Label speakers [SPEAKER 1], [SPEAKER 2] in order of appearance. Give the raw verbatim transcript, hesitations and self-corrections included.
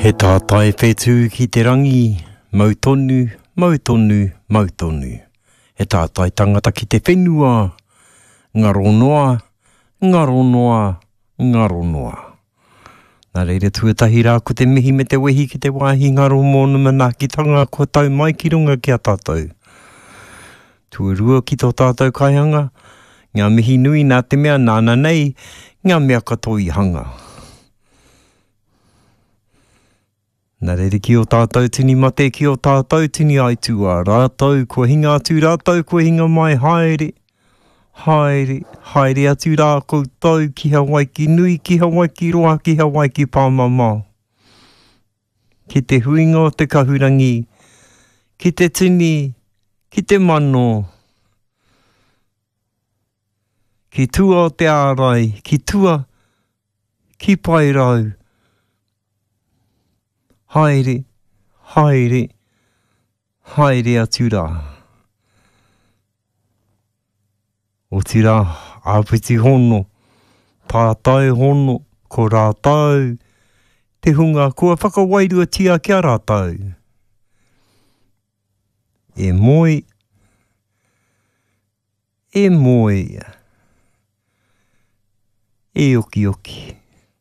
[SPEAKER 1] He tātai whetū ki te rangi, mau tonu, mau tonu, mau tonu. He tātai tangata ki te whenua, ngaro noa, ngaro noa, ngaro noa. Nā reira tuatahi rā ko te mihi me te wehi ki te wāhi ngaro mōna mana ki tanga ko tau mai ki runga ki a tātou. Tuarua ki tō tātou kaihanga, ngā mihi nui nā te mea nāna nei, ngā mea katoa i hanga. Nā reira ki o tātou tini mate, ki o tātou tini aitua, rātou kua hinga atu, rātou kua hinga mai, haere, haere, haere atu rā koutou ki Hawaii ki nui, ki Hawaii ki roa, ki Hawaii ki pāmamau. Ki te huinga o te kahurangi, ki te tini, ki te mano, ki tua o te ārai, ki tua, ki pairau. Haere, haere, haere atu rā. O ti rā, āpiti hono, tātai hono, ko rātau, te hunga, kua whakawairua tia kia rātau. E moi, e moi, e oki oki.